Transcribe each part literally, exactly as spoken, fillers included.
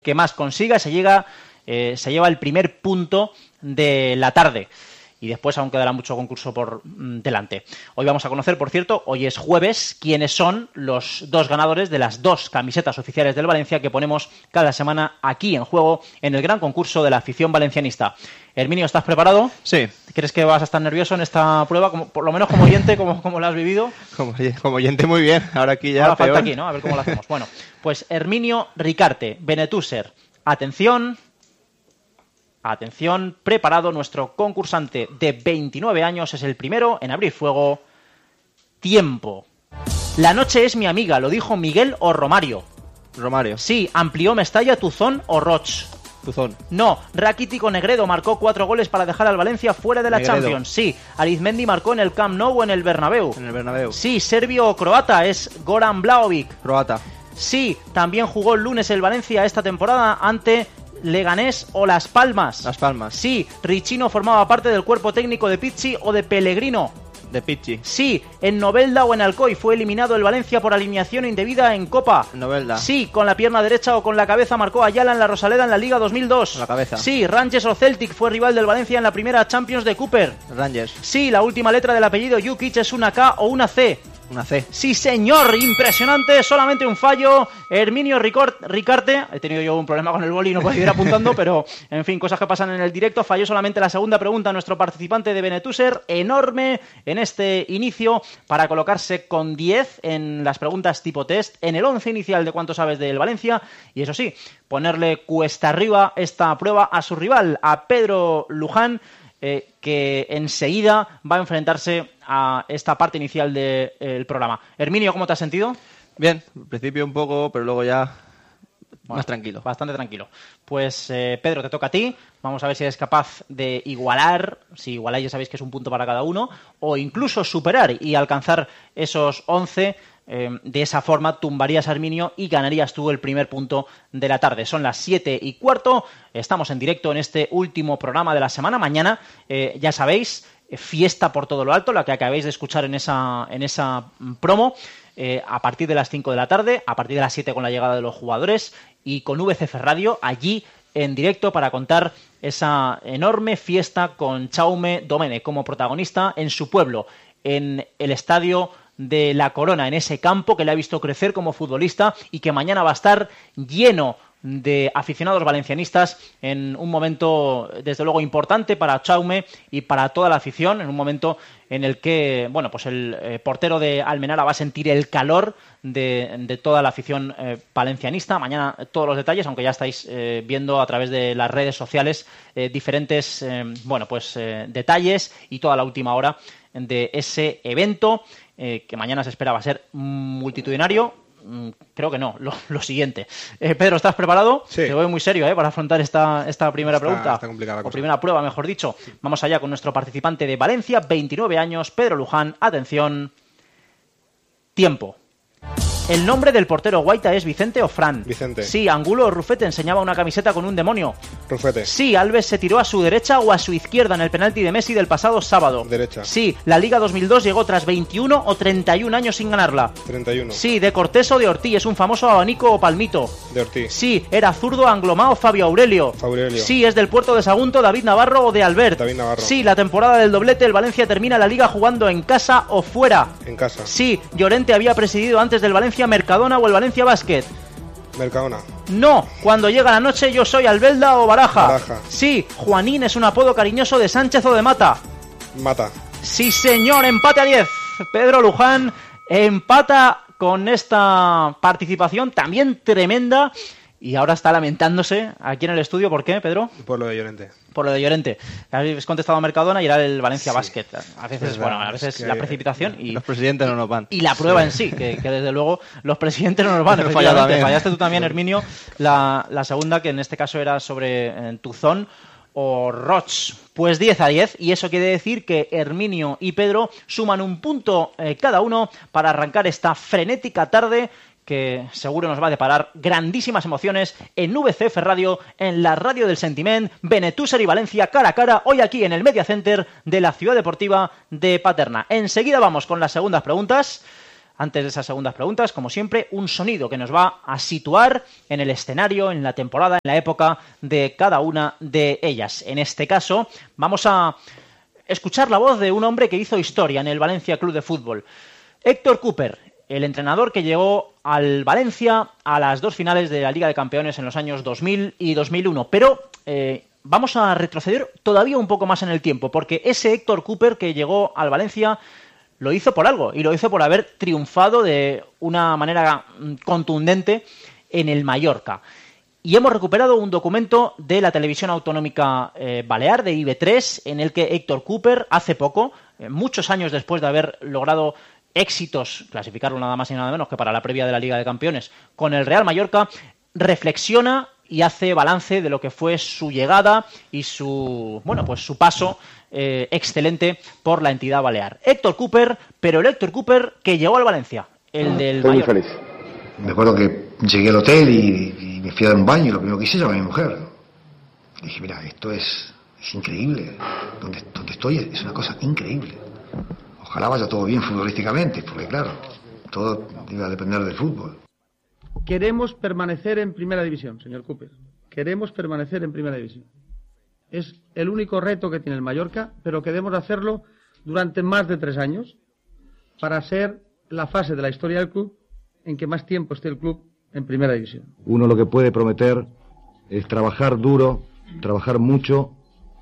que más consiga se llega, eh, se lleva el primer punto de la tarde. Y después aún quedará mucho concurso por mm, delante. Hoy vamos a conocer, por cierto, hoy es jueves, quiénes son los dos ganadores de las dos camisetas oficiales del Valencia que ponemos cada semana aquí en juego en el gran concurso de la afición valencianista. Herminio, ¿estás preparado? Sí. ¿Crees que vas a estar nervioso en esta prueba? Como, por lo menos como oyente, como, como la has vivido. Como, como oyente muy bien, ahora aquí ya Ahora peor. falta aquí, ¿no? A ver cómo lo hacemos. Bueno, pues Herminio Ricarte, Benetúser. Atención... Atención, preparado, nuestro concursante de veintinueve años es el primero en abrir fuego. Tiempo. La noche es mi amiga, lo dijo Miguel o Romario. Romario. Sí, amplió Mestalla, Tuzón o Roch. Tuzón. No, Rakitic o Negredo marcó cuatro goles para dejar al Valencia fuera de la Negredo. Champions. Sí, Arizmendi marcó en el Camp Nou o en el Bernabéu. En el Bernabéu. Sí, serbio o croata es Goran Vlahovic. Croata. Sí, también jugó el lunes el Valencia esta temporada ante Leganés o Las Palmas. Las Palmas. Sí, Richino formaba parte del cuerpo técnico de Pizzi o de Pellegrino. De Pizzi. Sí, en Novelda o en Alcoy fue eliminado el Valencia por alineación indebida en Copa. Novelda. Sí, con la pierna derecha o con la cabeza marcó Ayala en la Rosaleda en la Liga dos mil dos. Con la cabeza. Sí, Rangers o Celtic fue rival del Valencia en la primera Champions de Cooper. Rangers. Sí, la última letra del apellido Jukic es una K o una C. Una C. Sí, señor, impresionante, solamente un fallo. Herminio Ricort, Ricarte, he tenido yo un problema con el boli y no puedo ir apuntando, pero en fin, cosas que pasan en el directo. Falló solamente la segunda pregunta nuestro participante de Benetúser, enorme en este inicio para colocarse con diez en las preguntas tipo test, en el once inicial de cuánto sabes del Valencia, y eso sí, ponerle cuesta arriba esta prueba a su rival, a Pedro Luján, Eh, que enseguida va a enfrentarse a esta parte inicial del de, programa. Herminio, ¿cómo te has sentido? Bien, al principio un poco, pero luego ya bueno, más tranquilo. Bastante tranquilo. Pues eh, Pedro, te toca a ti. Vamos a ver si eres capaz de igualar, si igualáis ya sabéis que es un punto para cada uno, o incluso superar y alcanzar esos once. Eh, de esa forma tumbarías a Herminio y ganarías tú el primer punto de la tarde. Son las siete y cuarto, estamos en directo en este último programa de la semana. Mañana, eh, ya sabéis, eh, fiesta por todo lo alto, la que acabáis de escuchar en esa, en esa promo, eh, a partir de las cinco de la tarde, a partir de las siete con la llegada de los jugadores y con V C F Radio allí en directo para contar esa enorme fiesta con Jaume Domene como protagonista en su pueblo, en el estadio de La Corona, en ese campo que le ha visto crecer como futbolista y que mañana va a estar lleno de aficionados valencianistas en un momento desde luego importante para Jaume y para toda la afición, en un momento en el que bueno pues el eh, portero de Almenara va a sentir el calor de, de toda la afición eh, valencianista. Mañana todos los detalles, aunque ya estáis eh, viendo a través de las redes sociales eh, diferentes eh, bueno pues eh, detalles y toda la última hora de ese evento eh, que mañana se espera va a ser multitudinario. Creo que no, lo, lo siguiente. Eh, Pedro, ¿estás preparado? Sí. Te veo muy serio ¿eh? para afrontar esta, esta primera está, pregunta. Está complicada la cosa. O primera prueba, mejor dicho. Sí. Vamos allá con nuestro participante de Valencia, veintinueve años, Pedro Luján. Atención. Tiempo. ¿El nombre del portero Guaita es Vicente o Fran? Vicente. Sí, Angulo o Rufete enseñaba una camiseta con un demonio. Rufete. Sí, Alves se tiró a su derecha o a su izquierda en el penalti de Messi del pasado sábado. Derecha. Sí, la Liga dos mil dos llegó tras veintiuno o treinta y un años sin ganarla. treinta y uno. Sí, de Cortés o de Ortiz, es un famoso abanico o palmito. De Ortiz. Sí, era zurdo, Anglomá o Fabio Aurelio. Aurelio. Sí, es del Puerto de Sagunto, David Navarro o de Albert. David Navarro. Sí, la temporada del doblete, el Valencia termina la Liga jugando en casa o fuera. En casa. Sí, Llorente había presidido antes del Valencia Mercadona o el Valencia Basket. Mercadona. No, cuando llega la noche yo soy Albelda o Baraja. Baraja. Sí, Juanín es un apodo cariñoso de Sánchez o de Mata. Mata. Sí, señor, empate a diez. Pedro Luján empata con esta participación también tremenda y ahora está lamentándose aquí en el estudio. ¿Por qué, Pedro? Por lo de Llorente. Por lo de Llorente. Habéis contestado a Mercadona y era el Valencia Sí. Basket. A veces, Es bueno, verdad, a veces es que la precipitación y los presidentes no nos van. y la prueba en sí, que, que desde luego los presidentes no nos van. Falla Efectivamente, también. fallaste tú también, Herminio, la, la segunda, que en este caso era sobre eh, Tuzón o Roch. Pues diez a diez, y eso quiere decir que Herminio y Pedro suman un punto eh, cada uno para arrancar esta frenética tarde que seguro nos va a deparar grandísimas emociones en V C F Radio, en la radio del sentiment, Benetúser y Valencia cara a cara, hoy aquí en el Media Center de la Ciudad Deportiva de Paterna. Enseguida vamos con las segundas preguntas. Antes de esas segundas preguntas, como siempre, un sonido que nos va a situar en el escenario, en la temporada, en la época de cada una de ellas. En este caso, vamos a escuchar la voz de un hombre que hizo historia en el Valencia Club de Fútbol. Héctor Cooper, el entrenador que llegó al Valencia a las dos finales de la Liga de Campeones en los años dos mil y dos mil uno. Pero eh, vamos a retroceder todavía un poco más en el tiempo, porque ese Héctor Cooper que llegó al Valencia lo hizo por algo, y lo hizo por haber triunfado de una manera contundente en el Mallorca. Y hemos recuperado un documento de la televisión autonómica eh, balear, de I B tres, en el que Héctor Cooper, hace poco, eh, muchos años después de haber logrado éxitos, clasificarlo nada más y nada menos que para la previa de la Liga de Campeones, con el Real Mallorca, reflexiona y hace balance de lo que fue su llegada y su, bueno, pues su paso eh, excelente por la entidad balear. Héctor Cooper, pero el Héctor Cooper que llegó al Valencia, el del Estoy muy Mallorca. feliz. Me acuerdo que llegué al hotel y, y me fui a dar un baño y lo primero que hice llamé a mi mujer. Dije, mira, esto es, es increíble. Donde, donde estoy es una cosa increíble. Ojalá vaya todo bien futbolísticamente, porque claro, todo iba a depender del fútbol. Queremos permanecer en Primera División, señor Cooper. Queremos permanecer en Primera División. Es el único reto que tiene el Mallorca, pero queremos hacerlo durante más de tres años para ser la fase de la historia del club en que más tiempo esté el club en Primera División. Uno lo que puede prometer es trabajar duro, trabajar mucho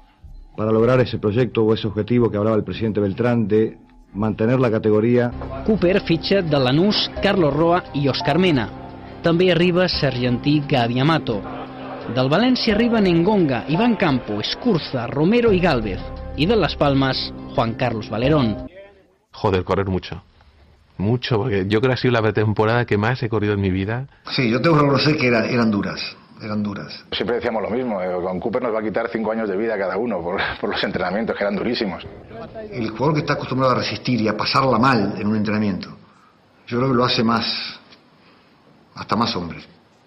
para lograr ese proyecto o ese objetivo que hablaba el presidente Beltrán de mantener la categoria. Cooper fitxa de Lanús, Carlos Roa i Òscar Mena. També arriba Sargentí Gavi Amato. Del València arriben Engonga, Iván Campo, Escurza, Romero y Gálvez. Y de Las Palmas, Juan Carlos Valerón. Joder, correr mucho. Mucho, porque yo creo que ha sido la pretemporada que más he corrido en mi vida. Sí, yo tengo que reconocer que eran, eran duras, eran duras. Siempre decíamos lo mismo, eh, con Cooper nos va a quitar cinco años de vida cada uno por, por los entrenamientos que eran durísimos. El jugador que está acostumbrado a resistir y a pasarla mal en un entrenamiento, yo creo que lo hace más, hasta más hombre.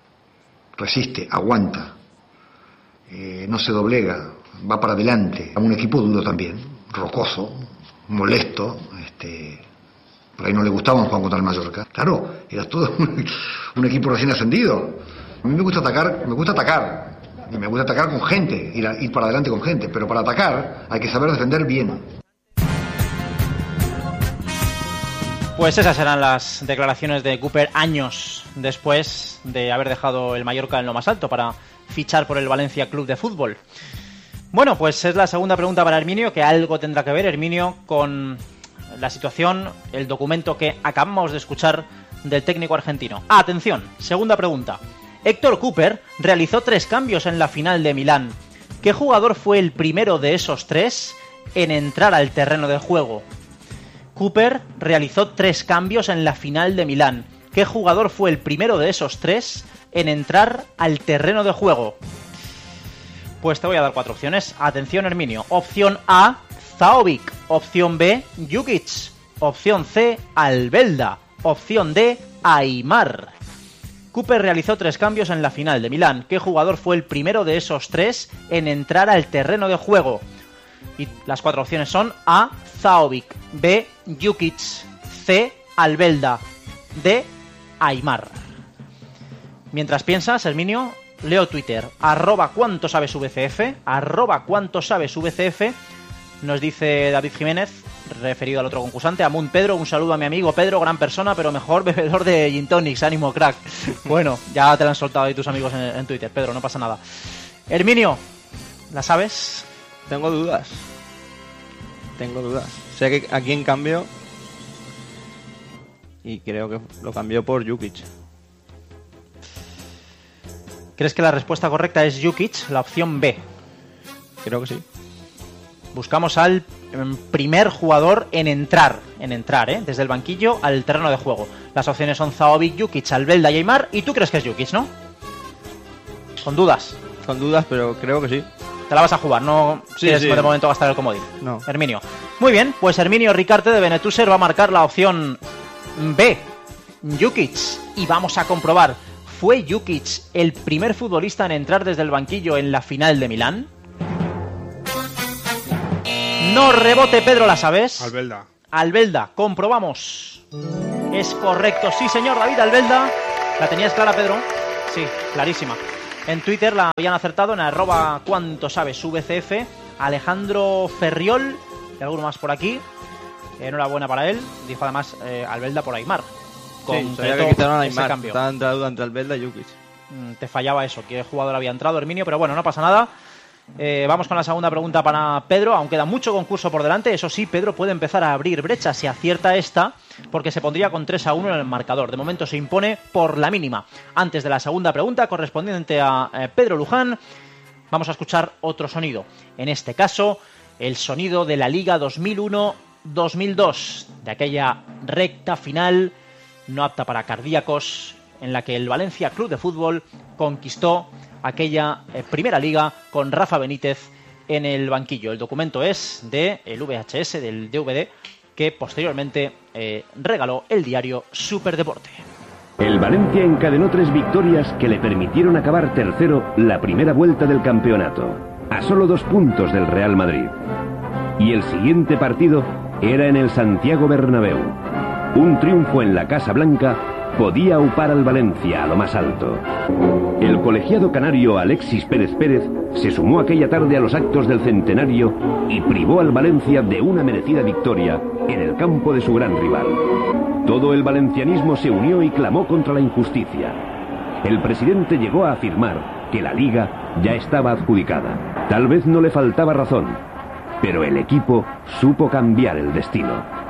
Resiste, aguanta, eh, no se doblega, va para adelante. Un equipo duro también, rocoso, molesto, este, por ahí no le gustaba jugar contra el Mallorca. Claro, era todo un, un equipo recién ascendido. A mí me gusta atacar, me gusta atacar, y me gusta atacar con gente, ir, a, ir para adelante con gente, pero para atacar hay que saber defender bien. Pues esas eran las declaraciones de Cooper años después de haber dejado el Mallorca en lo más alto para fichar por el Valencia Club de Fútbol. Bueno, pues es la segunda pregunta para Herminio, que algo tendrá que ver, Herminio, con la situación, el documento que acabamos de escuchar del técnico argentino. Atención, segunda pregunta. Héctor Cooper realizó tres cambios en la final de Milán. ¿Qué jugador fue el primero de esos tres en entrar al terreno de juego? Cooper realizó tres cambios en la final de Milán. ¿Qué jugador fue el primero de esos tres en entrar al terreno de juego? Pues te voy a dar cuatro opciones. Atención, Herminio. Opción A, Zaovic. Opción B, Jukic. Opción C, Albelda. Opción D, Aimar. Cooper realizó tres cambios en la final de Milán. ¿Qué jugador fue el primero de esos tres en entrar al terreno de juego? Y las cuatro opciones son A, Zaovic, B, Jukic, C, Albelda, D, Aimar. Mientras piensas, Herminio, leo Twitter, arroba cuánto sabes V C F, arroba cuánto sabes V C F, nos dice David Jiménez, referido al otro concursante, Amun Pedro, un saludo a mi amigo Pedro, gran persona, pero mejor bebedor de gin tonics, ánimo crack. Bueno, ya te lo han soltado ahí tus amigos en, en Twitter, Pedro, no pasa nada. Herminio, ¿la sabes? Tengo dudas. Tengo dudas. Sé que a quién cambió y creo que lo cambió por Jukic. ¿Crees que la respuesta correcta es Jukic, la opción B? Creo que sí. Buscamos al primer jugador en entrar, en entrar, ¿eh? Desde el banquillo al terreno de juego. Las opciones son Zaovic, Jukic, Albelda y Aimar, y tú crees que es Jukic, ¿no? Con dudas. Con dudas, pero creo que sí. Te la vas a jugar, no sí, quieres sí. de momento gastar el comodín. No. Herminio. Muy bien, pues Herminio Ricarte de Benetuser va a marcar la opción B, Jukic, y vamos a comprobar, ¿fue Jukic el primer futbolista en entrar desde el banquillo en la final de Milán? No, rebote, Pedro, ¿la sabes? Albelda. Albelda. Comprobamos. Es correcto, sí señor, David Albelda. ¿La tenías clara, Pedro? Sí, clarísima. En Twitter la habían acertado en arroba cuánto sabes V C F. Alejandro Ferriol y alguno más por aquí. Enhorabuena para él. Dijo además eh, Albelda por Aimar. Sí, sabía que quitaron a Aimar. Estaba en duda entre Albelda y Jukic. Mm, te fallaba eso, qué jugador había entrado, Herminio, pero bueno, no pasa nada. Eh, vamos con la segunda pregunta para Pedro. Aún queda mucho concurso por delante. Eso sí, Pedro puede empezar a abrir brechas si acierta esta, porque se pondría con tres a uno en el marcador. De momento se impone por la mínima. Antes de la segunda pregunta, correspondiente a eh, Pedro Luján, vamos a escuchar otro sonido. En este caso, el sonido de la Liga dos mil uno dos mil dos, de aquella recta final no apta para cardíacos, en la que el Valencia Club de Fútbol conquistó aquella eh, primera liga con Rafa Benítez en el banquillo. El documento es del V H S, del D V D, que posteriormente eh, regaló el diario Superdeporte. El Valencia encadenó tres victorias que le permitieron acabar tercero la primera vuelta del campeonato, a solo dos puntos del Real Madrid. Y el siguiente partido era en el Santiago Bernabéu. Un triunfo en la Casa Blanca podía aupar al Valencia a lo más alto. El colegiado canario Alexis Pérez Pérez se sumó aquella tarde a los actos del centenario y privó al Valencia de una merecida victoria en el campo de su gran rival. Todo el valencianismo se unió y clamó contra la injusticia. El presidente llegó a afirmar que la liga ya estaba adjudicada. Tal vez no le faltaba razón, pero el equipo supo cambiar el destino.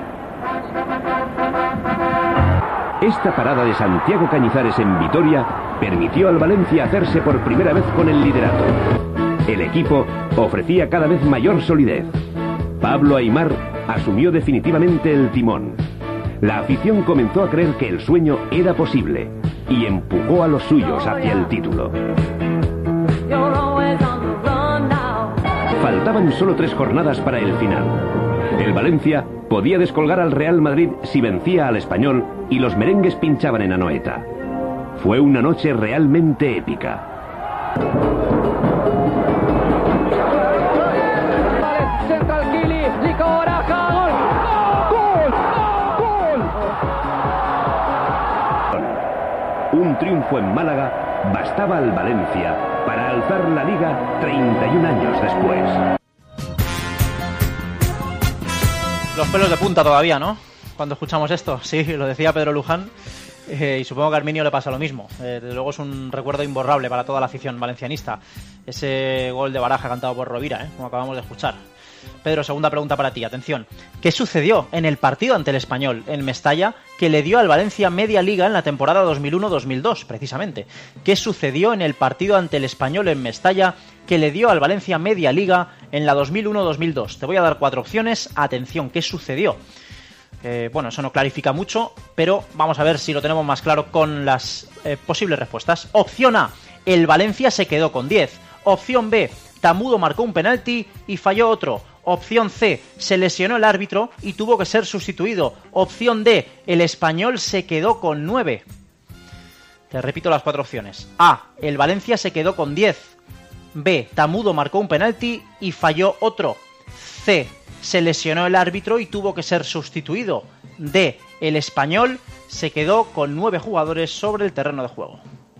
Esta parada de Santiago Cañizares en Vitoria permitió al Valencia hacerse por primera vez con el liderato. El equipo ofrecía cada vez mayor solidez. Pablo Aimar asumió definitivamente el timón. La afición comenzó a creer que el sueño era posible y empujó a los suyos hacia el título. Faltaban solo tres jornadas para el final. El Valencia podía descolgar al Real Madrid si vencía al Español y los merengues pinchaban en Anoeta. Fue una noche realmente épica. Un triunfo en Málaga bastaba al Valencia para alzar la Liga treinta y un años después. Los pelos de punta todavía, ¿no? Cuando escuchamos esto. Sí, lo decía Pedro Luján. Eh, y supongo que a Herminio le pasa lo mismo. Eh, desde luego es un recuerdo imborrable para toda la afición valencianista. Ese gol de Baraja cantado por Rovira, ¿eh? Como acabamos de escuchar. Pedro, segunda pregunta para ti. Atención. ¿Qué sucedió en el partido ante el Español en Mestalla que le dio al Valencia media liga en la temporada dos mil uno dos mil dos, precisamente? ¿Qué sucedió en el partido ante el Español en Mestalla que le dio al Valencia media liga en la dos mil uno dos mil dos? Te voy a dar cuatro opciones. Atención, ¿qué sucedió? Eh, bueno, eso no clarifica mucho, pero vamos a ver si lo tenemos más claro con las eh, posibles respuestas. Opción A, el Valencia se quedó con diez. Opción B, Tamudo marcó un penalti y falló otro. Opción C, se lesionó el árbitro y tuvo que ser sustituido. Opción D, el Español se quedó con nueve. Te repito las cuatro opciones. A, el Valencia se quedó con diez. B, Tamudo marcó un penalti y falló otro. C, se lesionó el árbitro y tuvo que ser sustituido. D, el Español se quedó con nueve jugadores sobre el terreno de juego.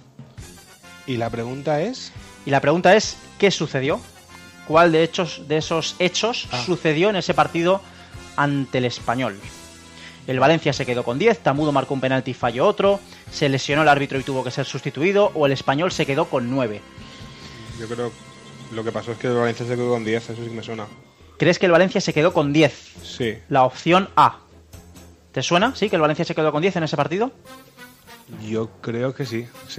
¿Y la pregunta es? Y la pregunta es, ¿qué sucedió? ¿Cuál de, hechos, de esos hechos ah. sucedió en ese partido ante el Español? El Valencia se quedó con diez, Tamudo marcó un penalti y falló otro, se lesionó el árbitro y tuvo que ser sustituido, o el Español se quedó con nueve. Yo creo que lo que pasó es que el Valencia se quedó con diez, eso sí que me suena. ¿Crees que el Valencia se quedó con diez? Sí. La opción A. ¿Te suena? ¿Sí? ¿Que el Valencia se quedó con diez en ese partido? Yo creo que sí, sí.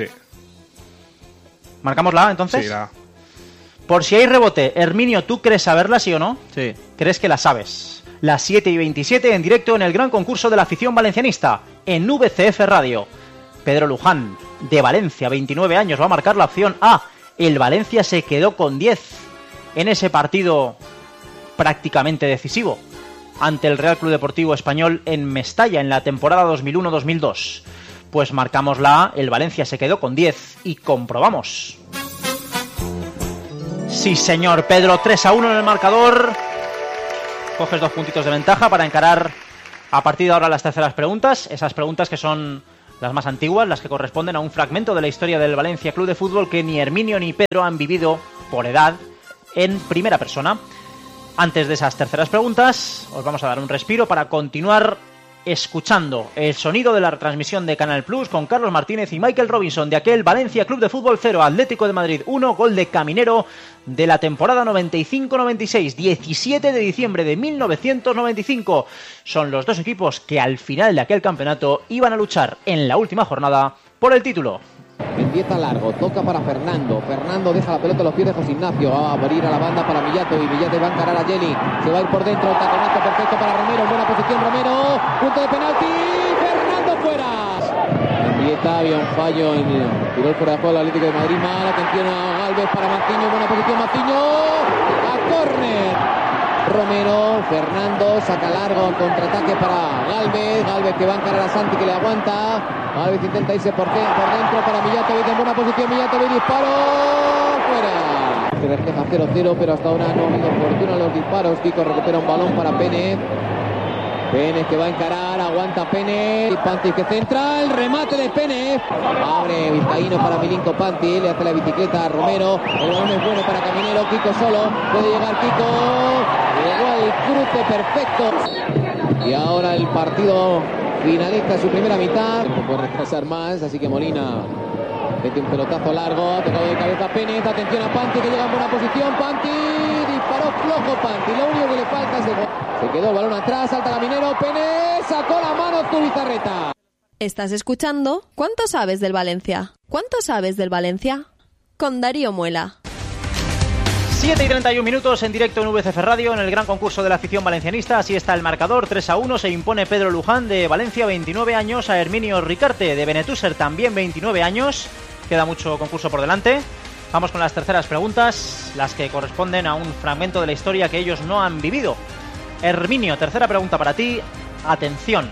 ¿Marcamos la A, entonces? Sí, la A. Por si hay rebote, Herminio, ¿tú crees saberla, sí o no? Sí. ¿Crees que la sabes? Las siete y veintisiete en directo en el gran concurso de la afición valencianista, en V C F Radio. Pedro Luján, de Valencia, veintinueve años, va a marcar la opción A. El Valencia se quedó con diez en ese partido prácticamente decisivo ante el Real Club Deportivo Español en Mestalla en la temporada dos mil uno dos mil dos. Pues marcamos la A, el Valencia se quedó con diez y comprobamos. Sí, señor, Pedro, tres a uno en el marcador. Coges dos puntitos de ventaja para encarar a partir de ahora las terceras preguntas. Esas preguntas que son las más antiguas, las que corresponden a un fragmento de la historia del Valencia Club de Fútbol que ni Herminio ni Pedro han vivido por edad en primera persona. Antes de esas terceras preguntas, os vamos a dar un respiro para continuar escuchando el sonido de la retransmisión de Canal Plus con Carlos Martínez y Michael Robinson de aquel Valencia Club de Fútbol cero, Atlético de Madrid uno, gol de Caminero de la temporada noventa y cinco noventa y seis, diecisiete de diciembre de mil novecientos noventa y cinco. Son los dos equipos que al final de aquel campeonato iban a luchar en la última jornada por el título. Empieza largo, toca para Fernando. Fernando deja la pelota en los pies de José Ignacio. Va a abrir a la banda para Millato y Millato va a encarar a Yeli. Se va a ir por dentro, el taconazo perfecto para Romero. Buena posición Romero. Punto de penalti. Fernando fuera. Empieza, había un fallo en el tiró fuera de juego el Atlético de Madrid. Mal, atención a Galvez para Martiño. Buena posición Martiño. A córner. Romero, Fernando, saca largo, contraataque para Galvez, Galvez que va a encarar a Santi que le aguanta, Galvez intenta irse por, por dentro para Mijatovic en buena posición, Mijatovic disparo, fuera. Se refleja cero cero, pero hasta ahora no ha habido fortuna los disparos. Kiko recupera un balón para Pérez. Pérez que va a encarar, aguanta Pérez, Panti que centra, el remate de Pérez, abre Vizcaíno para Milinko Panti, le hace la bicicleta a Romero, el balón es bueno para Caminero, Kiko solo, puede llegar Kiko, llegó al cruce perfecto, y ahora el partido finaliza su primera mitad, no puede retrasar más, así que Molina mete un pelotazo largo, ha tocado de cabeza Pérez, atención a Panti que llega en buena posición, Panti, disparó flojo Panti, lo único que le falta es el gol. Se quedó el balón atrás, salta Caminero, Pérez, sacó la mano Zubizarreta. Estás escuchando ¿Cuánto sabes del Valencia? ¿Cuánto sabes del Valencia? Con Darío Muela. siete y treinta y un minutos en directo en V C F Radio en el gran concurso de la afición valencianista. Así está el marcador, tres a uno. Se impone Pedro Luján de Valencia, veintinueve años, a Herminio Ricarte de Benetúser, también veintinueve años. Queda mucho concurso por delante. Vamos con las terceras preguntas, las que corresponden a un fragmento de la historia que ellos no han vivido. Herminio, tercera pregunta para ti. Atención.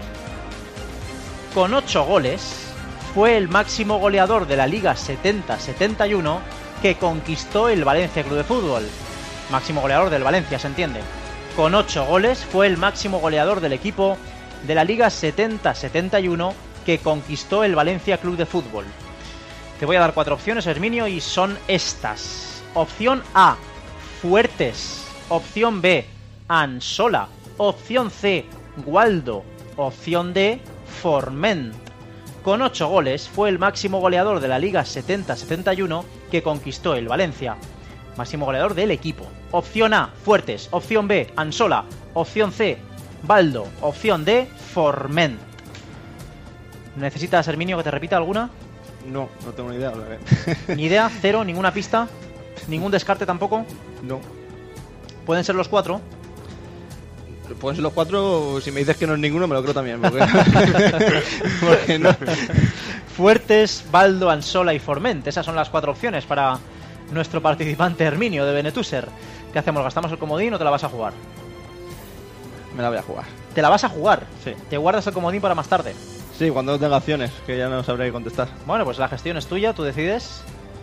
Con ocho goles, fue el máximo goleador de la Liga setenta setenta y uno que conquistó el Valencia Club de Fútbol. Máximo goleador del Valencia, se entiende. Con ocho goles, fue el máximo goleador del equipo de la Liga setenta setenta y uno que conquistó el Valencia Club de Fútbol. Te voy a dar cuatro opciones, Herminio, y son estas. Opción A, Fuertes. Opción B, Ansola. Opción C, Gualdo. Opción D, Forment. Con ocho goles fue el máximo goleador de la Liga setenta setenta y uno que conquistó el Valencia. Máximo goleador del equipo. Opción A, Fuertes. Opción B, Ansola. Opción C, Baldo. Opción D, Forment. ¿Necesitas, Herminio, que te repita alguna? No, no tengo ni idea. ¿Ni idea? ¿Cero? ¿Ninguna pista? ¿Ningún descarte tampoco? No. ¿Pueden ser los cuatro? Pueden ser los cuatro, si me dices que no es ninguno me lo creo también. Porque, porque no. Fuertes, Baldo, Ansola y Forment. Esas son las cuatro opciones para nuestro participante Herminio de Benetúser. ¿Qué hacemos? ¿Gastamos el comodín o te la vas a jugar? Me la voy a jugar. ¿Te la vas a jugar? Sí. ¿Te guardas el comodín para más tarde? Sí, cuando no tenga opciones, que ya no sabré contestar. Bueno, pues la gestión es tuya, tú decides.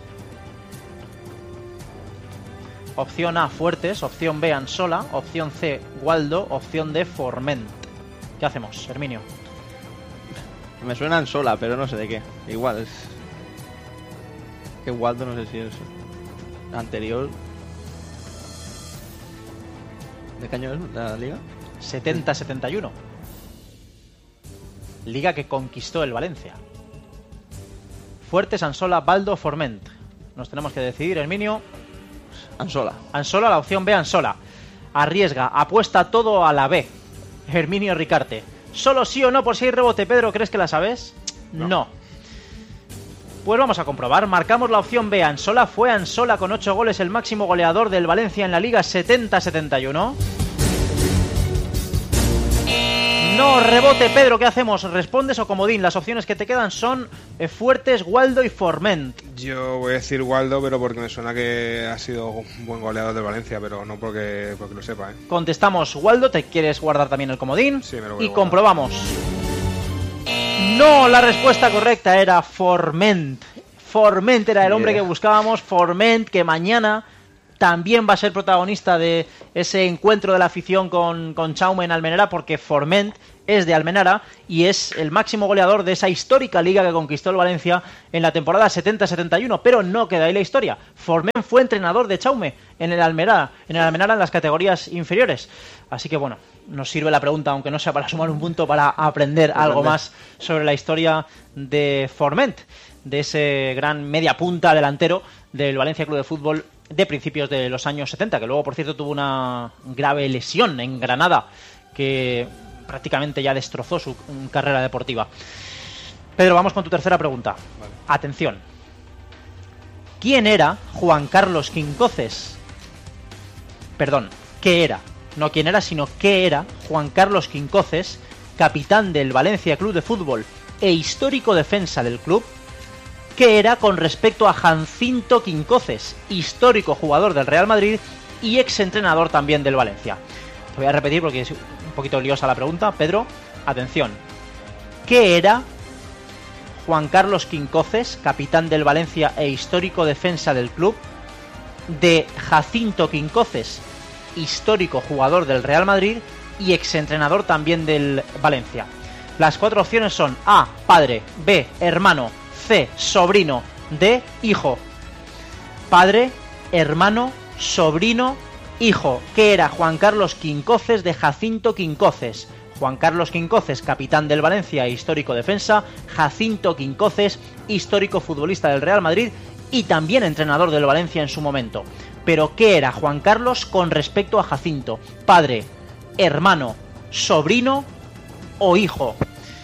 Opción A, Fuertes. Opción B, Ansola. Opción C, Gualdo. Opción D, Forment. ¿Qué hacemos, Herminio? Me suena Ansola, pero no sé de qué. Igual es... que Gualdo no sé si es anterior. ¿De qué año es la liga? setenta setenta y uno. Liga que conquistó el Valencia. Fuertes, Ansola, Baldo, Forment. Nos tenemos que decidir, Herminio. Ansola. Ansola, la opción B, Ansola. Arriesga, apuesta todo a la B. Herminio Ricarte. Solo sí o no por si hay rebote. Pedro, ¿crees que la sabes? No. no. Pues vamos a comprobar. Marcamos la opción B. Ansola. Fue Ansola con ocho goles el máximo goleador del Valencia en la Liga setenta setenta y uno. No, rebote, Pedro, ¿qué hacemos? ¿Respondes o comodín? Las opciones que te quedan son eh, Fuertes, Gualdo y Forment. Yo voy a decir Gualdo, pero porque me suena que ha sido un buen goleador de Valencia, pero no porque, porque lo sepa, ¿eh? Contestamos Gualdo, ¿te quieres guardar también el comodín? Sí, me lo voy a Y guardar. comprobamos. No, la respuesta correcta era Forment. Forment era el hombre Yeah. que buscábamos, Forment, que mañana... también va a ser protagonista de ese encuentro de la afición con, con Chaume en Almenara, porque Forment es de Almenara y es el máximo goleador de esa histórica liga que conquistó el Valencia en la temporada setenta setenta y uno, pero no queda ahí la historia. Forment fue entrenador de Chaume en el Almenara, en el Almenara en las categorías inferiores. Así que bueno, nos sirve la pregunta, aunque no sea para sumar un punto, para aprender algo más sobre la historia de Forment, de ese gran media punta delantero del Valencia Club de Fútbol de principios de los años setenta, que luego, por cierto, tuvo una grave lesión en Granada que prácticamente ya destrozó su carrera deportiva. Pedro, vamos con tu tercera pregunta. Vale. Atención. ¿Quién era Juan Carlos Quincoces? Perdón, ¿qué era? No quién era, sino qué era Juan Carlos Quincoces, capitán del Valencia Club de Fútbol e histórico defensa del club. ¿Qué era con respecto a Jacinto Quincoces, histórico jugador del Real Madrid y exentrenador también del Valencia? Te voy a repetir porque es un poquito liosa la pregunta. Pedro, atención. ¿Qué era Juan Carlos Quincoces, capitán del Valencia e histórico defensa del club, de Jacinto Quincoces, histórico jugador del Real Madrid y exentrenador también del Valencia? Las cuatro opciones son A, padre, B, hermano, C, sobrino, D, hijo. Padre, hermano, sobrino, hijo. ¿Qué era Juan Carlos Quincoces de Jacinto Quincoces? Juan Carlos Quincoces, capitán del Valencia e histórico defensa. Jacinto Quincoces, histórico futbolista del Real Madrid y también entrenador del Valencia en su momento. Pero ¿qué era Juan Carlos con respecto a Jacinto? Padre, hermano, sobrino o hijo.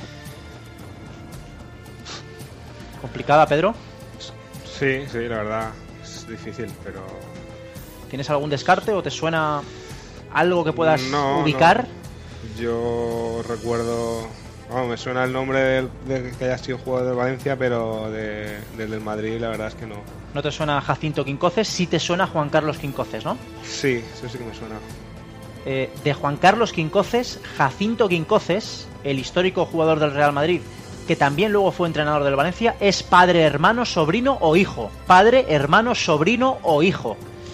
¿Complicada, Pedro? Sí, sí, la verdad es difícil, pero... ¿Tienes algún descarte o te suena algo que puedas no, ubicar? No. Yo recuerdo... Vamos, me suena el nombre del, de que haya sido jugador del Valencia, pero de, del del Madrid la verdad es que no. ¿No te suena Jacinto Quincoces? Sí te suena Juan Carlos Quincoces, ¿no? Sí, eso sí que me suena. Eh, de Juan Carlos Quincoces, Jacinto Quincoces, el histórico jugador del Real Madrid, que también luego fue entrenador del Valencia, es padre, hermano, sobrino o hijo. Padre, hermano, sobrino o hijo.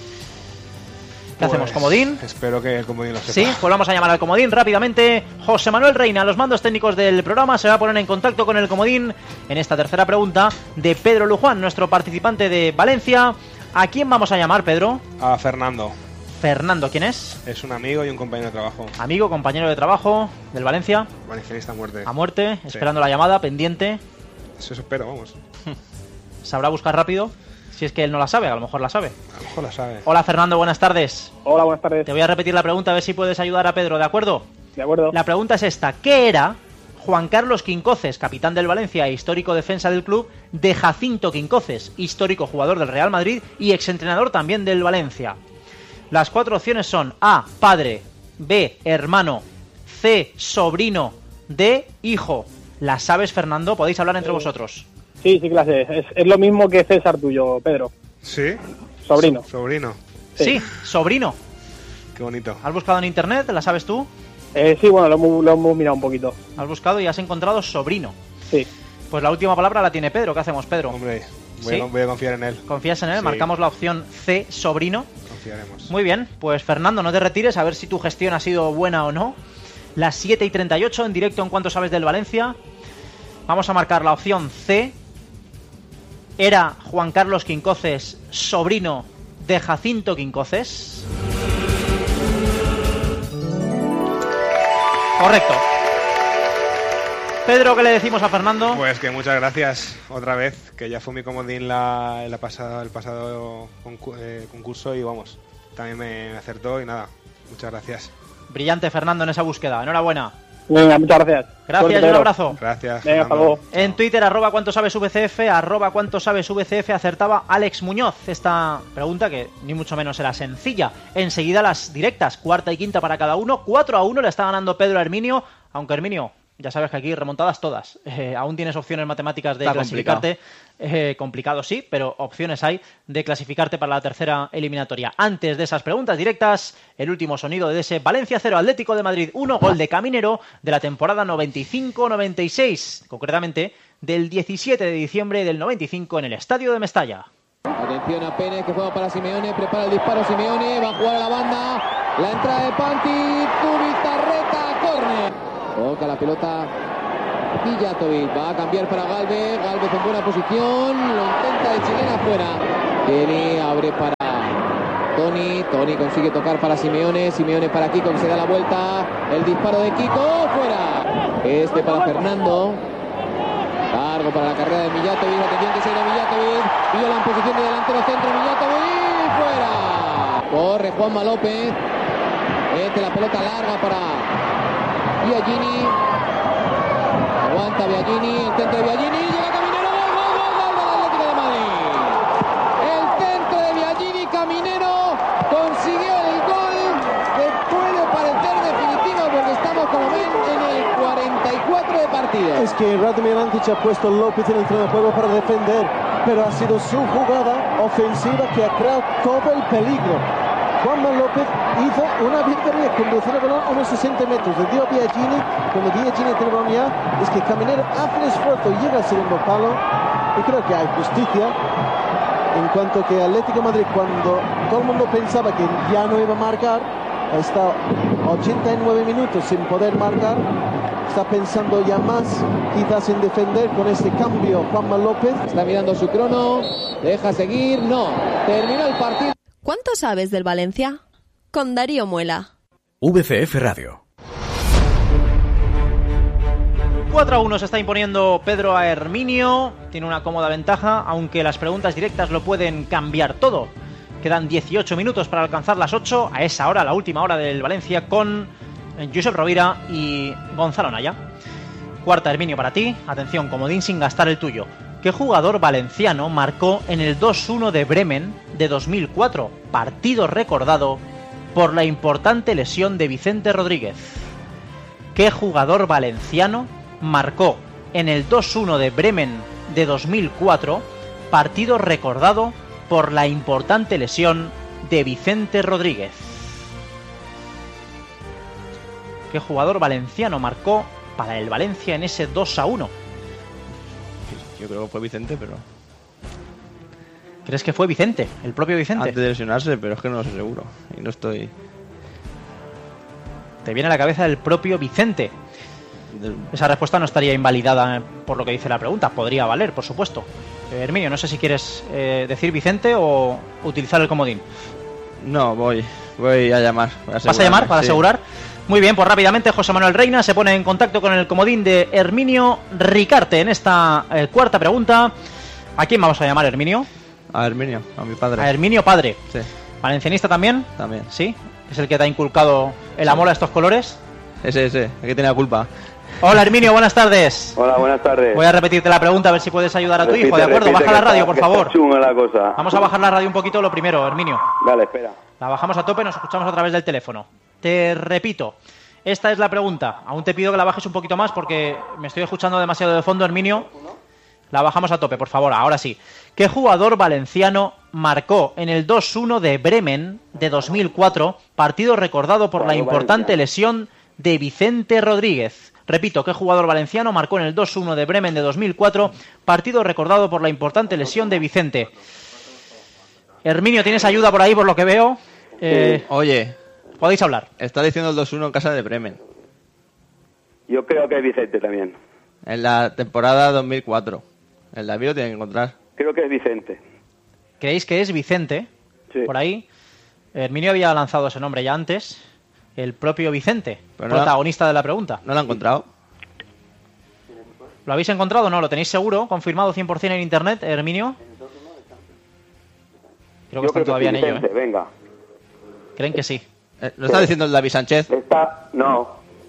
¿Qué pues hacemos, comodín? Espero que el comodín lo sepa. Sí, pues vamos a llamar al comodín rápidamente. José Manuel Reina, los mandos técnicos del programa, se va a poner en contacto con el comodín en esta tercera pregunta de Pedro Lujuan, nuestro participante de Valencia. ¿A quién vamos a llamar, Pedro? A Fernando. Fernando, ¿quién es? Es un amigo y un compañero de trabajo. Amigo, compañero de trabajo del Valencia. Valencianista a muerte. A muerte, esperando sí. La llamada, pendiente. Eso espero, vamos. ¿Sabrá buscar rápido? Si es que él no la sabe, a lo mejor la sabe. A lo mejor la sabe. Hola, Fernando, buenas tardes. Hola, buenas tardes. Te voy a repetir la pregunta, a ver si puedes ayudar a Pedro, ¿de acuerdo? De acuerdo. La pregunta es esta. ¿Qué era Juan Carlos Quincoces, capitán del Valencia e histórico defensa del club, de Jacinto Quincoces, histórico jugador del Real Madrid y exentrenador también del Valencia? Las cuatro opciones son A, padre, B, hermano, C, sobrino, D, hijo. ¿Las sabes, Fernando? Podéis hablar entre eh... vosotros. Sí, sí que la sé. Es, es lo mismo que César tuyo, Pedro. ¿Sí? Sobrino. So, sobrino. Sí. sí, sobrino. Qué bonito. ¿Has buscado en internet? ¿La sabes tú? Eh, sí, bueno, lo hemos, lo hemos mirado un poquito. Has buscado y has encontrado sobrino. Sí. Pues la última palabra la tiene Pedro. ¿Qué hacemos, Pedro? Hombre, voy, ¿Sí? a, voy a confiar en él. ¿Confías en él? Sí. Marcamos la opción C, sobrino. Confiaremos. Muy bien, pues Fernando, no te retires, a ver si tu gestión ha sido buena o no. Las siete y treinta y ocho en directo en Cuánto Sabes del Valencia. Vamos a marcar la opción C. ¿Era Juan Carlos Quincoces sobrino de Jacinto Quincoces? Correcto. Pedro, ¿qué le decimos a Fernando? Pues que muchas gracias otra vez, que ya fue mi comodín la, la pasada, el pasado concurso, eh, concurso y vamos, también me, me acertó y nada, muchas gracias. Brillante, Fernando, en esa búsqueda. Enhorabuena. Venga, muchas gracias. Gracias y un abrazo. Gracias. Venga, hasta luego. En Twitter, arroba cuánto sabes V C F, arroba cuánto sabes V C F, acertaba Alex Muñoz. Esta pregunta, que ni mucho menos era sencilla. Enseguida las directas, cuarta y quinta para cada uno. cuatro a uno le está ganando Pedro a Herminio, aunque Herminio, ya sabes que aquí remontadas todas. Eh, aún tienes opciones matemáticas de está clasificarte. Eh, complicado sí, pero opciones hay de clasificarte para la tercera eliminatoria. Antes de esas preguntas directas, el último sonido de ese Valencia cero, Atlético de Madrid uno, gol de Caminero de la temporada noventa y cinco noventa y seis, concretamente del diecisiete de diciembre del noventa y cinco en el Estadio de Mestalla. Atención a Pérez, que juega para Simeone, prepara el disparo Simeone, va a jugar a la banda, la entrada de Panti, Zubizarreta, córner. Toca la pelota Mijatovic, va a cambiar para Galvez, Galvez en buena posición, lo intenta de chilena afuera. Kelly abre para Toni, Toni consigue tocar para Simeone, Simeone para Kiko, que se da la vuelta, el disparo de Kiko, fuera. Este para Fernando. Largo para la carrera de Mijatovic, atención que se viene Mijatovic, viola en posición de delantero centro, Mijatovic, fuera. Corre Juanma López, mete la pelota larga para Biagini, aguanta Biagini, el centro de Biagini, llega Caminero, gol, gol, gol, gol del Atlético de Madrid. El centro de Biagini, Caminero consiguió el gol que puede parecer definitivo porque estamos, como ven, en el cuarenta y cuatro de partido. Es que Radimir Antic ha puesto López en el tren de juego para defender, pero ha sido su jugada ofensiva que ha creado todo el peligro. Juanma López hizo una victoria, conducir el balón a unos sesenta metros, le dio a Biagini, cuando Biagini tiene el balón ya, es que Caminero hace el esfuerzo y llega al segundo palo, y creo que hay justicia, en cuanto que Atlético de Madrid, cuando todo el mundo pensaba que ya no iba a marcar, ha estado ochenta y nueve minutos sin poder marcar, está pensando ya más quizás en defender con este cambio Juanma López. Está mirando su crono, deja seguir, no, terminó el partido. ¿Cuánto sabes del Valencia? Con Darío Muela. V C F Radio. cuatro a uno se está imponiendo Pedro a Herminio, tiene una cómoda ventaja, aunque las preguntas directas lo pueden cambiar todo. Quedan dieciocho minutos para alcanzar las ocho, a esa hora, la última hora del Valencia, con Josep Rovira y Gonzalo Naya. Cuarta, Herminio, para ti. Atención, comodín sin gastar el tuyo. ¿Qué jugador valenciano marcó en el dos uno de Bremen de dos mil cuatro? Partido recordado por la importante lesión de Vicente Rodríguez. ¿Qué jugador valenciano marcó en el dos uno de Bremen de dos mil cuatro? Partido recordado por la importante lesión de Vicente Rodríguez. ¿Qué jugador valenciano marcó para el Valencia en ese dos a uno? Yo creo que fue Vicente, pero... ¿Crees que fue Vicente? ¿El propio Vicente? Antes de lesionarse, pero es que no lo sé seguro. Y no estoy... Te viene a la cabeza el propio Vicente. Esa respuesta no estaría invalidada por lo que dice la pregunta. Podría valer, por supuesto. Eh, Herminio, no sé si quieres eh, decir Vicente o utilizar el comodín. No, voy. Voy a llamar. ¿Vas a llamar para sí. asegurar? Muy bien, pues rápidamente José Manuel Reina se pone en contacto con el comodín de Herminio Ricarte en esta eh, cuarta pregunta. ¿A quién vamos a llamar, Herminio? A Herminio, a mi padre. A Herminio padre. Sí. ¿Valencianista también? También. ¿Sí? ¿Es el que te ha inculcado el sí. amor a estos colores? Ese, ese, el que tiene la culpa. Hola Herminio, buenas tardes. Hola, buenas tardes. Voy a repetirte la pregunta a ver si puedes ayudar a tu repite, hijo, ¿de acuerdo? repite, Baja la radio, por favor. Chunga la cosa. Vamos a bajar la radio un poquito lo primero, Herminio. Dale, espera. La bajamos a tope, nos escuchamos a través del teléfono. Te repito, esta es la pregunta. Aún te pido que la bajes un poquito más porque me estoy escuchando demasiado de fondo, Herminio. La bajamos a tope, por favor, ahora sí. ¿Qué jugador valenciano marcó en el dos uno de Bremen de dos mil cuatro, partido recordado por la importante lesión de Vicente Rodríguez? Repito, ¿qué jugador valenciano marcó en el dos uno de Bremen de dos mil cuatro, partido recordado por la importante lesión de Vicente? Herminio, ¿tienes ayuda por ahí por lo que veo? Eh, sí. Oye, podéis hablar. Está diciendo el dos uno en casa de Bremen. Yo creo que es Vicente también. En la temporada dos mil cuatro. El David lo tiene que encontrar. Creo que es Vicente. ¿Creéis que es Vicente? Sí. Por ahí. Herminio había lanzado ese nombre ya antes. El propio Vicente, no protagonista la... de la pregunta. ¿No lo ha encontrado? ¿Lo habéis encontrado o no? ¿Lo tenéis seguro? ¿Confirmado cien por cien en internet, Herminio? Creo que Yo están creo todavía que en ello, Vicente, ¿eh? Venga. ¿Creen que sí? Eh, ¿Lo está diciendo el David Sánchez? Está... No.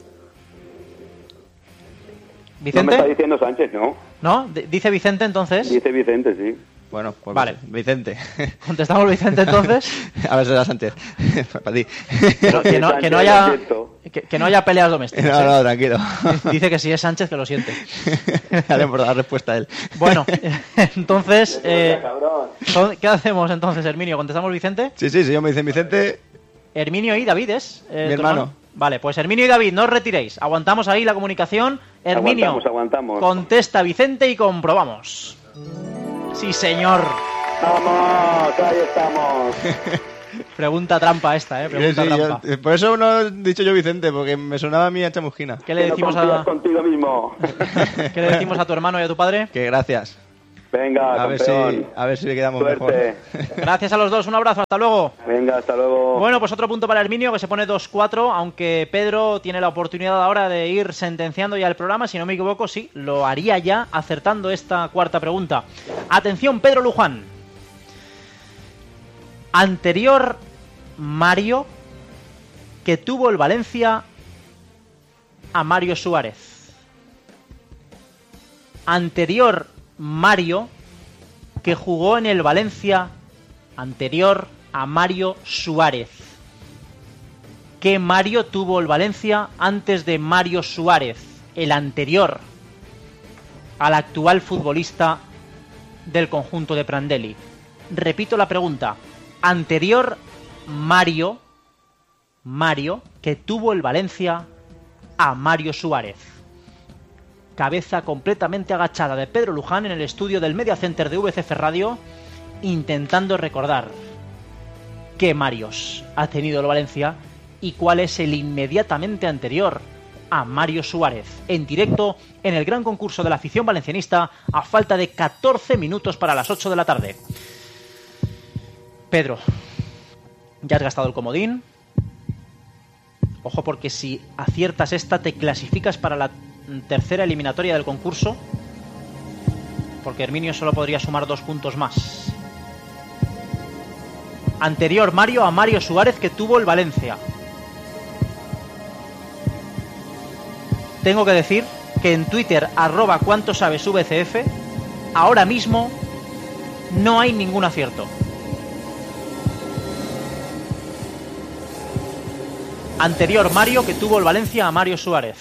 ¿Vicente? No me está diciendo Sánchez, ¿no? ¿No? D- ¿Dice Vicente entonces? Dice Vicente, sí. Bueno, pues vale. Vicente. ¿Contestamos Vicente entonces? A ver si era Sánchez. Para ti. Que no, que no, que no haya que, que no haya peleas domésticas. No, no, ¿eh? tranquilo. Dice que si es Sánchez que lo siente. Dale por dar respuesta a él. Bueno, entonces eh, ¿qué hacemos entonces, Herminio? ¿Contestamos Vicente? Sí, sí, sí, yo me dicen Vicente. Herminio y David es eh, mi hermano. hermano. Vale, pues Herminio y David, no os retiréis. Aguantamos ahí la comunicación. Herminio, aguantamos, aguantamos. contesta Vicente y comprobamos. Sí, señor. Vamos, ahí estamos. Pregunta trampa esta, ¿eh? Pregunta Sí, trampa. yo- por eso no he dicho yo Vicente, porque me sonaba a mí a Chamusquina. ¿Qué le decimos no confías a contigo mismo. ¿Qué le decimos a tu hermano y a tu padre? Que gracias. Venga, A ver campeón. si, a ver si le quedamos Suerte. mejor. Gracias a los dos, un abrazo, hasta luego. Venga, hasta luego. Bueno, pues otro punto para Herminio, que se pone dos cuatro, aunque Pedro tiene la oportunidad ahora de ir sentenciando ya el programa. Si no me equivoco, sí, lo haría ya acertando esta cuarta pregunta. Atención, Pedro Luján. Anterior Mario que tuvo el Valencia a Mario Suárez. Anterior Mario que jugó en el Valencia anterior a Mario Suárez. ¿Qué Mario tuvo el Valencia antes de Mario Suárez? El anterior al actual futbolista del conjunto de Prandelli. Repito la pregunta. Anterior Mario, Mario que tuvo el Valencia a Mario Suárez. Cabeza completamente agachada de Pedro Luján en el estudio del Media Center de V C F Radio, intentando recordar qué Marios ha tenido el Valencia y cuál es el inmediatamente anterior a Mario Suárez. En directo en el gran concurso de la afición valencianista a falta de catorce minutos para las ocho de la tarde. Pedro, ya has gastado el comodín. Ojo, porque si aciertas esta te clasificas para la tercera eliminatoria del concurso, porque Herminio solo podría sumar dos puntos más. Anterior Mario a Mario Suárez que tuvo el Valencia. Tengo que decir que en Twitter, arroba cuánto sabes V C F, ahora mismo no hay ningún acierto. Anterior Mario que tuvo el Valencia a Mario Suárez.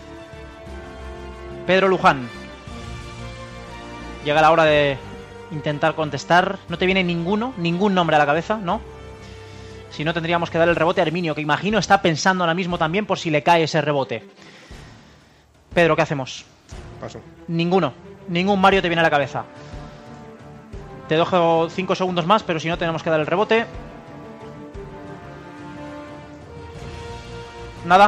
Pedro Luján. Llega la hora de intentar contestar. ¿No te viene ninguno, ningún nombre a la cabeza? ¿No? Si no, tendríamos que dar el rebote a Herminio, que imagino está pensando ahora mismo también por si le cae ese rebote. Pedro, ¿qué hacemos? Paso. Ninguno. Ningún Mario te viene a la cabeza. Te dejo cinco segundos más, pero si no, tenemos que dar el rebote. Nada.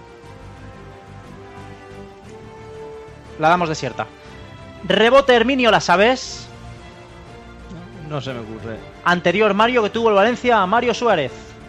La damos desierta. Rebote Herminio, ¿la sabes? No se me ocurre. Anterior Mario que tuvo el Valencia a Mario Suárez.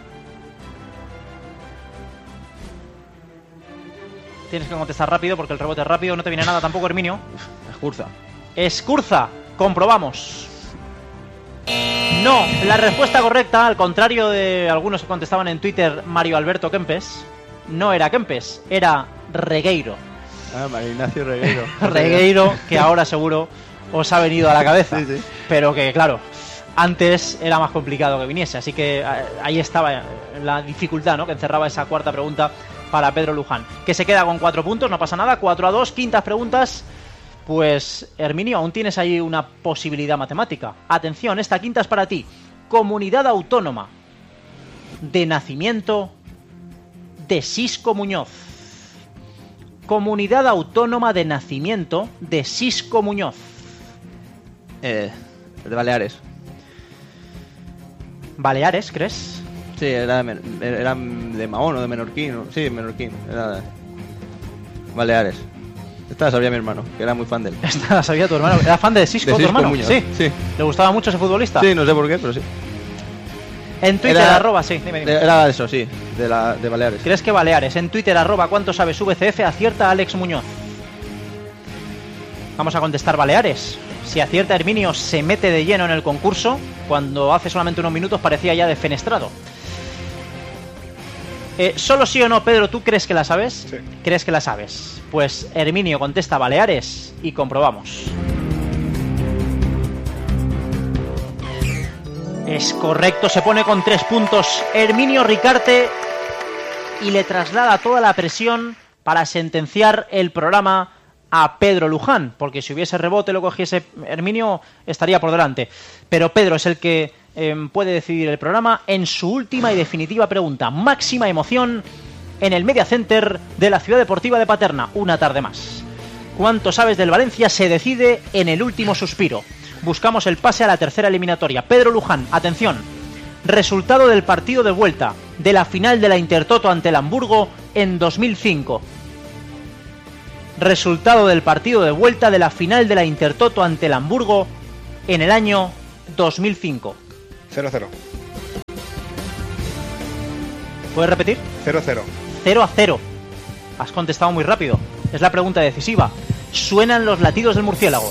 Tienes que contestar rápido porque el rebote es rápido. No te viene nada tampoco, Herminio. Escurza. Escurza. Comprobamos. No, la respuesta correcta, al contrario de algunos que contestaban en Twitter, Mario Alberto Kempes, no era Kempes, era Regueiro. Ah, Mario Ignacio Regueiro. Regueiro, que ahora seguro os ha venido a la cabeza. Sí, sí. Pero que, claro, antes era más complicado que viniese. Así que ahí estaba la dificultad, ¿no?, que encerraba esa cuarta pregunta para Pedro Luján. Que se queda con cuatro puntos, no pasa nada. cuatro a dos, quintas preguntas. Pues, Herminio, aún tienes ahí una posibilidad matemática. Atención, esta quinta es para ti. Comunidad autónoma de nacimiento de Sisco Muñoz. Comunidad autónoma de nacimiento de Sisco Muñoz. Eh, de Baleares. ¿Baleares, crees? Sí, era de, Men- era de Mahón o de Menorquín. ¿no? Sí, Menorquín. Era de Baleares. Esta la sabía mi hermano, que era muy fan de él. Esta la sabía tu hermano. ¿Era fan de Sisco, De tu Sisco hermano? Muñoz, Sí. sí. ¿Le gustaba mucho ese futbolista? Sí, no sé por qué, pero sí. En Twitter, Era- arroba, sí. Dime, dime. Era eso, sí, de, la, de Baleares. ¿Crees que Baleares? En Twitter, arroba cuánto sabes V C F, acierta Alex Muñoz. Vamos a contestar Baleares. Si acierta Herminio, se mete de lleno en el concurso, cuando hace solamente unos minutos parecía ya defenestrado. Eh, ¿Solo sí o no, Pedro, tú crees que la sabes? Sí. ¿Crees que la sabes? Pues Herminio contesta Baleares y comprobamos. Es correcto, se pone con tres puntos Herminio Ricarte y le traslada toda la presión para sentenciar el programa a Pedro Luján, porque si hubiese rebote lo cogiese Herminio estaría por delante. Pero Pedro es el que eh, puede decidir el programa en su última y definitiva pregunta. Máxima emoción en el Media Center de la Ciudad Deportiva de Paterna, una tarde más. ¿Cuánto sabes del Valencia? Se decide en el último suspiro. buscamos el pase a la tercera eliminatoria. Pedro Luján, atención. Resultado del partido de vuelta de la final de la Intertoto ante el Hamburgo en dos mil cinco. Resultado del partido de vuelta de la final de la Intertoto ante el Hamburgo en el año dos mil cinco. cero cero. ¿Puedes repetir? cero cero. cero a cero. Has contestado muy rápido. Es la pregunta decisiva. Suenan los latidos del murciélago.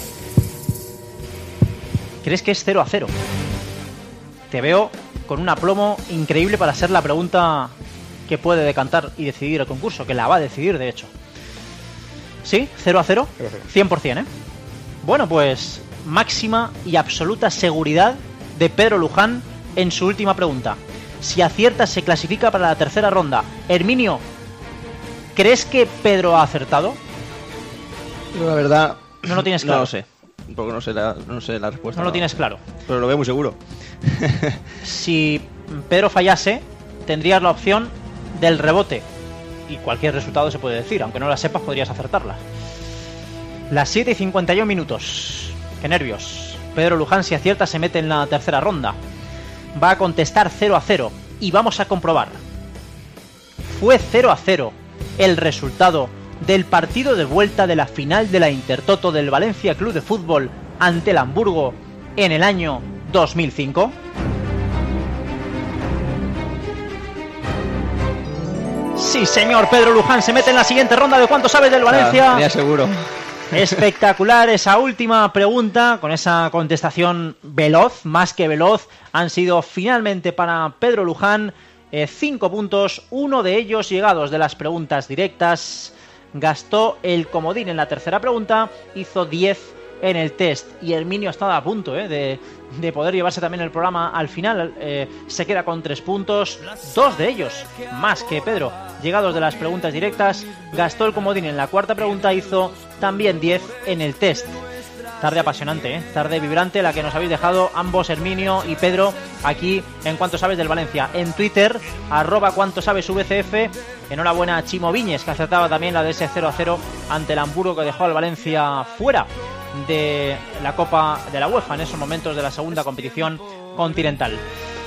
¿Crees que es cero a cero? Te veo con un aplomo increíble para ser la pregunta que puede decantar y decidir el concurso, que la va a decidir, de hecho. ¿Sí? ¿cero a cero? cien por ciento, ¿eh? Bueno, pues máxima y absoluta seguridad de Pedro Luján en su última pregunta. Si acierta, se clasifica para la tercera ronda. Herminio, ¿crees que Pedro ha acertado? Yo, la verdad... No lo tienes claro. No lo sé. Porque no sé la, no sé la respuesta. No lo tienes claro. Pero lo veo muy seguro. Si Pedro fallase, tendrías la opción del rebote. Y cualquier resultado se puede decir. Aunque no la sepas, podrías acertarla. Las siete y cincuenta y uno minutos. Qué nervios. Pedro Luján, si acierta, se mete en la tercera ronda. Va a contestar cero a cero. Y vamos a comprobar. Fue cero a cero el resultado del partido de vuelta de la final de la Intertoto del Valencia Club de Fútbol ante el Hamburgo en el año dos mil cinco. Sí, señor, Pedro Luján se mete en la siguiente ronda de ¿Cuánto sabes del Valencia? Tenía seguro. Espectacular esa última pregunta, con esa contestación veloz, más que veloz. Han sido finalmente para Pedro Luján eh, cinco puntos, uno de ellos llegados de las preguntas directas. Gastó el comodín en la tercera pregunta, hizo diez en el test. Y Herminio estaba a punto eh, de, de poder llevarse también el programa al final. Eh, se queda con tres puntos, dos de ellos, más que Pedro, llegados de las preguntas directas. Gastó el comodín en la cuarta pregunta, hizo también diez en el test. Tarde apasionante, ¿eh? Tarde vibrante la que nos habéis dejado ambos, Herminio y Pedro, aquí en Cuánto Sabes del Valencia. En Twitter, arroba Cuánto Sabes V C F. Enhorabuena a Chimo Viñes, que acertaba también la de ese cero a cero ante el Hamburgo, que dejó al Valencia fuera de la Copa de la UEFA en esos momentos de la segunda competición continental.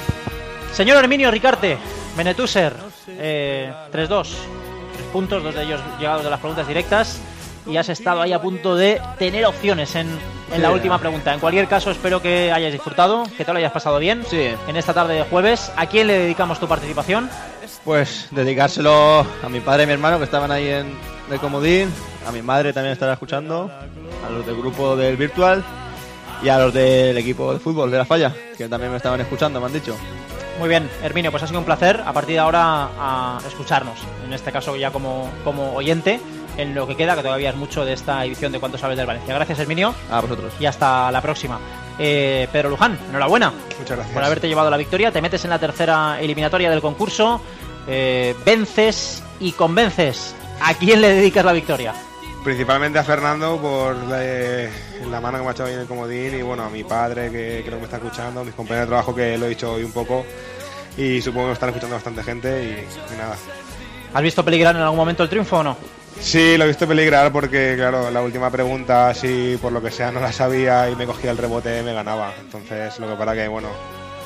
Señor Herminio Ricarte, Benetuser, eh, tres dos. Tres puntos, dos de ellos llegados de las preguntas directas. Y has estado ahí a punto de tener opciones en, en sí, la última pregunta. En cualquier caso, espero que hayas disfrutado, que te lo hayas pasado bien sí. en esta tarde de jueves. ¿A quién le dedicamos tu participación? Pues dedicárselo a mi padre y mi hermano, que estaban ahí en el comodín. A mi madre también estará escuchando. A los del grupo del Virtual. Y a los del equipo de fútbol de La Falla, que también me estaban escuchando, me han dicho. Muy bien, Herminio, pues ha sido un placer a partir de ahora a escucharnos. En este caso ya como, como oyente, en lo que queda, que todavía es mucho de esta edición de Cuánto Sabes del Valencia. Gracias, Herminio. A vosotros. Y hasta la próxima. Eh, Pedro Luján, enhorabuena. Muchas gracias. Por haberte llevado la victoria. Te metes en la tercera eliminatoria del concurso. Eh, vences y convences. ¿A quién le dedicas la victoria? Principalmente a Fernando por la, la mano que me ha echado hoy en el comodín, y bueno, a mi padre, que creo que me está escuchando, a mis compañeros de trabajo, que lo he dicho hoy un poco, y supongo que me están escuchando bastante gente, y, y nada. ¿Has visto peligrar en algún momento el triunfo o no? Sí, lo he visto peligrar porque, claro, la última pregunta, si por lo que sea no la sabía y me cogía el rebote, me ganaba. Entonces, lo que pasa que, bueno,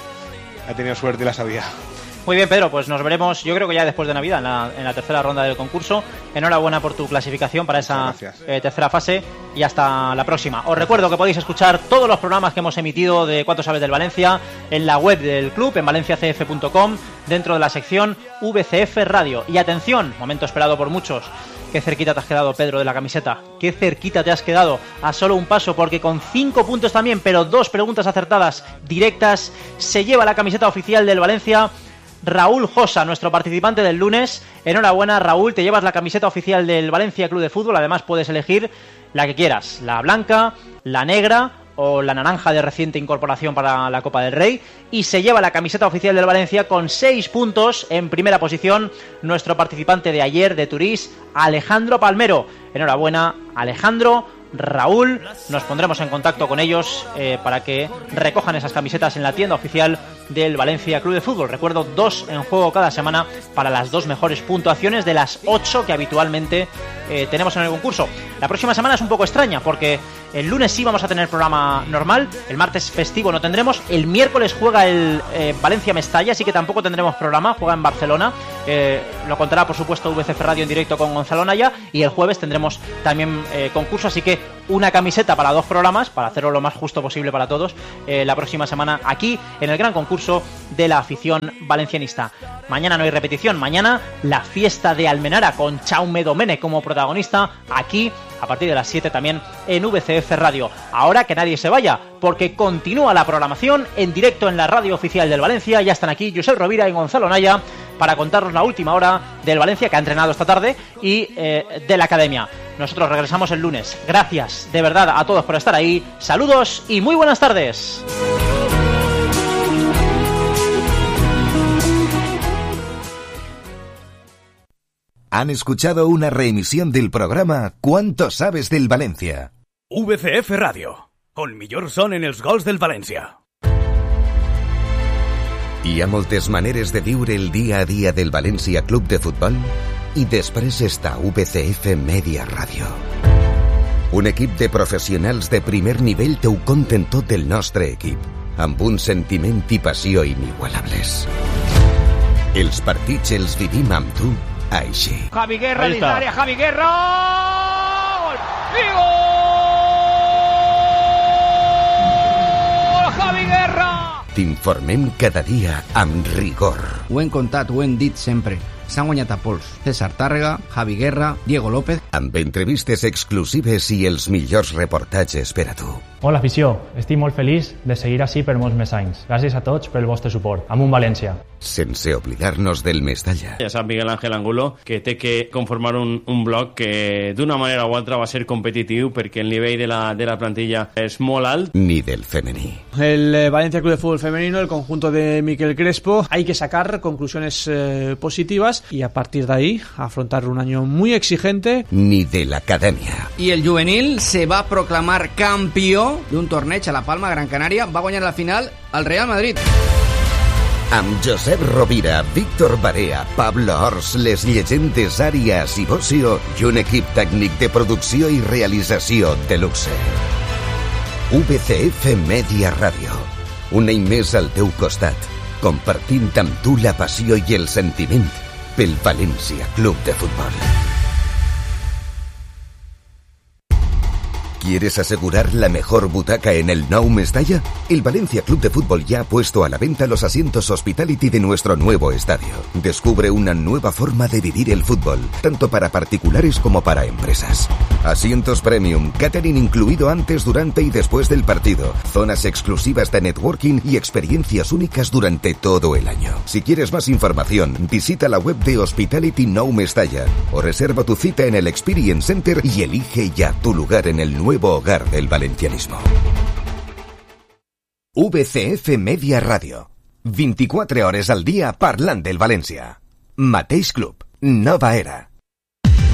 he tenido suerte y la sabía. Muy bien, Pedro, pues nos veremos, yo creo que ya después de Navidad, en la, en la tercera ronda del concurso. Enhorabuena por tu clasificación para esa eh, tercera fase, y hasta la próxima. Os recuerdo que podéis escuchar todos los programas que hemos emitido de Cuánto Sabes del Valencia en la web del club, en valencia c f punto com, dentro de la sección V C F Radio. Y atención, momento esperado por muchos. Qué cerquita te has quedado, Pedro, de la camiseta. Qué cerquita te has quedado, a solo un paso, porque con cinco puntos también, pero dos preguntas acertadas directas, se lleva la camiseta oficial del Valencia Raúl Josa, nuestro participante del lunes. Enhorabuena, Raúl, te llevas la camiseta oficial del Valencia Club de Fútbol. Además puedes elegir la que quieras, la blanca, la negra o la naranja de reciente incorporación para la Copa del Rey. Y se lleva la camiseta oficial del Valencia con seis puntos en primera posición nuestro participante de ayer de Turís, Alejandro Palmero. Enhorabuena, Alejandro. Raúl, nos pondremos en contacto con ellos eh, para que recojan esas camisetas en la tienda oficial del Valencia Club de Fútbol. Recuerdo, dos en juego cada semana para las dos mejores puntuaciones de las ocho que habitualmente eh, tenemos en el concurso. La próxima semana es un poco extraña porque el lunes sí vamos a tener programa normal, el martes festivo no tendremos, el miércoles juega el eh, Valencia-Mestalla, así que tampoco tendremos programa, juega en Barcelona, eh, lo contará por supuesto V C F Radio en directo con Gonzalo Naya, y el jueves tendremos también eh, concurso, así que una camiseta para dos programas, para hacerlo lo más justo posible para todos, eh, la próxima semana aquí en el gran concurso de la afición valencianista. Mañana no hay repetición, mañana la fiesta de Almenara con Chaume Domene como protagonista, aquí a partir de las siete también en V C F Radio. Ahora que nadie se vaya, porque continúa la programación en directo en la radio oficial del Valencia. Ya están aquí Josep Rovira y Gonzalo Naya para contarnos la última hora del Valencia, que ha entrenado esta tarde, y eh, de la academia. Nosotros regresamos el lunes. Gracias de verdad a todos por estar ahí. Saludos y muy buenas tardes. Han escuchado una reemisión del programa ¿Cuánto sabes del Valencia? V C F Radio, el millor son en els gols del València. Hi ha moltes maneres de viure el dia a dia del València Club de Futbol i després està V C F Media Radio. Un equip de professionals de primer nivell t'ho conten tot el nostre equip, amb un sentiment i passió inigualables. Els partits els vivim amb tu així. Javi Guerra dins l'àrea, Javi Guerra! Gol! I gol! Javi Guerra! T'informem cada dia amb rigor. Ho hem contat, ho hem dit sempre. S'han guanyat a pols. César Tàrrega, Javi Guerra, Diego López... Amb entrevistes exclusives i els millors reportatges per a tu. Hola, afició. Estic molt feliç de seguir així per molts més anys. Gràcies a tots pel vostre suport. Amunt València. Sense oblidar-nos del Mestalla. Ja sap Miguel Ángel Angulo que té que conformar un, un bloc que d'una manera o altra va ser competitiu perquè el nivell de la, de la plantilla és molt alt. Ni del femení. El eh, Valencia Club de Fútbol Femenino, el conjunto de Miquel Crespo, hay que sacar conclusiones eh, positivas y a partir de ahí afrontar un año muy exigente. Ni de la academia. Y el juvenil se va a proclamar campeón de un torneig a La Palma, Gran Canaria. Va a guanyar la final al Real Madrid. Amb Josep Rovira, Víctor Barea, Pablo Ors, les llegendes Àrias i Bocio i un equip tècnic de producció i realització de luxe. V C F Media Radio. Un any més al teu costat, compartint amb tu la passió i el sentiment pel València Club de Fútbol. ¿Quieres asegurar la mejor butaca en el Nou Mestalla? El Valencia Club de Fútbol ya ha puesto a la venta los asientos Hospitality de nuestro nuevo estadio. Descubre una nueva forma de vivir el fútbol, tanto para particulares como para empresas. Asientos premium, catering incluido antes, durante y después del partido, zonas exclusivas de networking y experiencias únicas durante todo el año. Si quieres más información, visita la web de Hospitality Nou Mestalla o reserva tu cita en el Experience Center y elige ya tu lugar en el nuevo nuevo hogar del valencianismo. V C F Media Radio. veinticuatro hores al día parlant del València. Mateix club, nova era.